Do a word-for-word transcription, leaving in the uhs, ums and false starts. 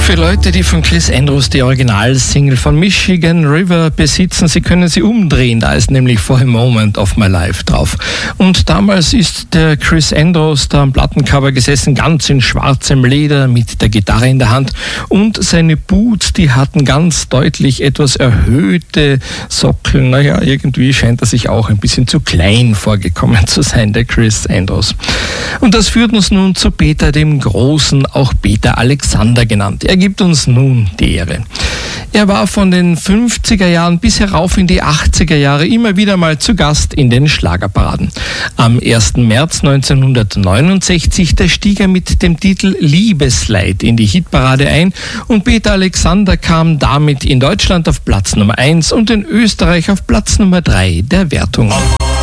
Für Leute, die von Chris Andrews die Originalsingle von Michigan River besitzen, sie können sie umdrehen. Da ist nämlich For a Moment of My Life drauf. Und damals ist der Chris Andrews da am Plattencover gesessen, ganz in schwarzem Leder, mit der Gitarre in der Hand. Und seine Boots, die hatten ganz deutlich etwas erhöhte Sockel. Naja, irgendwie scheint er sich auch ein bisschen zu klein vorgekommen zu sein, der Chris Andrews. Und das führt uns nun zu Peter dem Großen, auch Peter Alexander genannt. Er gibt uns nun die Ehre. Er war von den fünfziger Jahren bis herauf in die achtziger Jahre immer wieder mal zu Gast in den Schlagerparaden. Am ersten März neunzehnhundertneunundsechzig, da stieg er mit dem Titel Liebesleid in die Hitparade ein und Peter Alexander kam damit in Deutschland auf Platz Nummer eins und in Österreich auf Platz Nummer drei der Wertung.